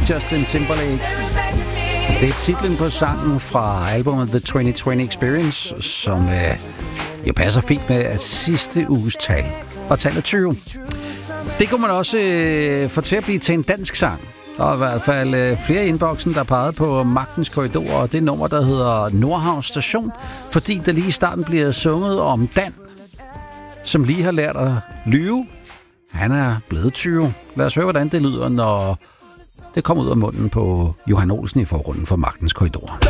Justin Timberlake. Det er titlen på sangen fra albumet The 2020 Experience, som jo passer fint med at sidste uges tal var tallet 20. Det kunne man også få til at blive til en dansk sang. Der er i hvert fald flere i inboxen, der pegede på Magtens Korridor, og det nummer, der hedder Nordhavn Station, fordi der lige i starten bliver sunget om Dan, som lige har lært at lyve. Han er blevet 20. Lad os høre, hvordan det lyder, når det kommer ud af munden på Johan Olsen i forgrunden for Magtens Korridor.